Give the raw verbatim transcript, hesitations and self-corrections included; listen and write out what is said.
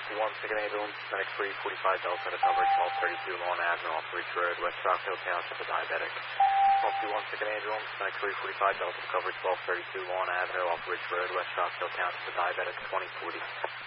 two one, Second Ambulance, medic three forty-five Delta to coverage twelve thirty-two Lawn Avenue off Ridge Road, West Rockville Township, a diabetic. one two one, Second Ambulance, medic three forty-five Delta to coverage twelve thirty-two Lawn Avenue off Ridge Road, West Rockville Township, a diabetic, twenty forty.